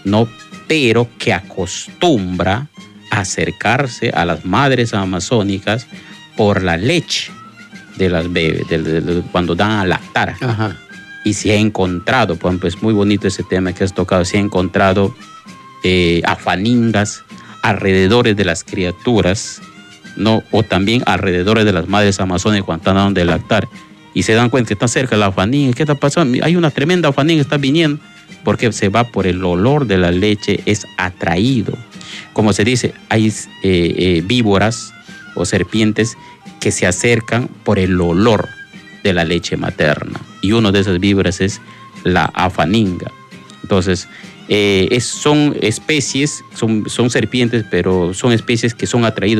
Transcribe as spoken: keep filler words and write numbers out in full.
¿no? Pero que acostumbra a acercarse a las madres amazónicas por la leche de las bebés, de, de, de, cuando dan a lactar. Ajá. Y se ha encontrado, por ejemplo, es muy bonito ese tema que has tocado, se ha encontrado eh, afaningas alrededor de las criaturas, ¿no? O también alrededor de las madres amazónicas cuando están dando de lactar. Y se dan cuenta que está cerca la afaninga. ¿Qué está pasando? Hay una tremenda afaninga que está viniendo, porque se va por el olor de la leche, es atraído. Como se dice, hay eh, eh, víboras o serpientes que se acercan por el olor de la leche materna. Y uno de esas víboras es la afaninga. Entonces, eh, es, son especies, son, son serpientes, pero son especies que son atraídas